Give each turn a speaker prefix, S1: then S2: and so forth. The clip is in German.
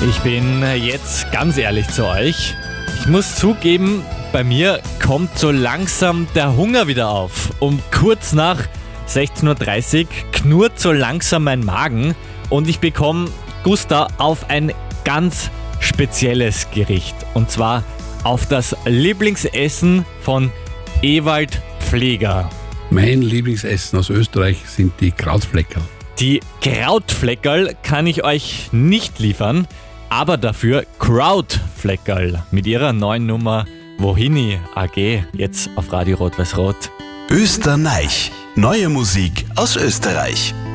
S1: Ich bin jetzt ganz ehrlich zu euch. Ich muss zugeben, bei mir kommt so langsam der Hunger wieder auf. Um kurz nach 16.30 Uhr knurrt so langsam mein Magen und ich bekomme Gusta auf ein ganz spezielles Gericht. Und zwar auf das Lieblingsessen von Ewald Pfleger.
S2: Mein Lieblingsessen aus Österreich sind die Krautfleckerl.
S1: Die Krautfleckerl kann ich euch nicht liefern, aber dafür Krautfleckerl mit ihrer neuen Nummer Wohini AG, jetzt auf Radio Rot-Weiß-Rot.
S3: Österreich. Neue Musik aus Österreich.